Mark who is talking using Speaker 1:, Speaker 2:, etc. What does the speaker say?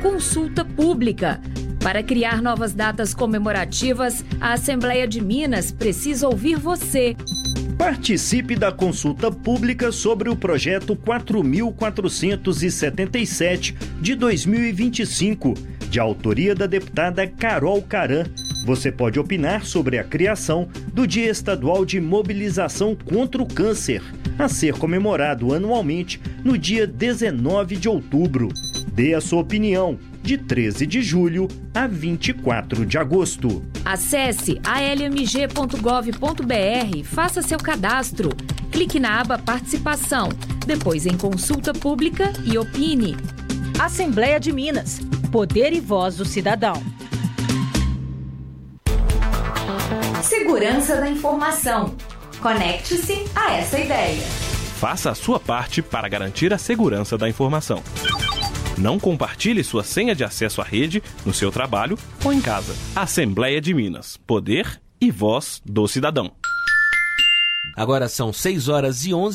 Speaker 1: consulta pública. Para criar novas datas comemorativas, a Assembleia de Minas precisa ouvir você.
Speaker 2: Participe da consulta pública sobre o projeto 4.477 de 2025, de autoria da deputada Carol Caran. Você pode opinar sobre a criação do Dia Estadual de Mobilização contra o Câncer, a ser comemorado anualmente no dia 19 de outubro. Dê a sua opinião, de 13 de julho a 24 de agosto.
Speaker 1: Acesse almg.gov.br e faça seu cadastro. Clique na aba Participação, depois em Consulta Pública e opine.
Speaker 3: Assembleia de Minas. Poder e voz do cidadão.
Speaker 1: Segurança da informação. Conecte-se a essa ideia.
Speaker 4: Faça a sua parte para garantir a segurança da informação. Não compartilhe sua senha de acesso à rede, no seu trabalho ou em casa. Assembleia de Minas. Poder e voz do cidadão.
Speaker 5: Agora são 6h11.